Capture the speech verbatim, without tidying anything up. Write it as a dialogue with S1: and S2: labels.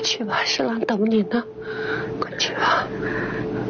S1: 去吧，侍郎等你呢，快去吧。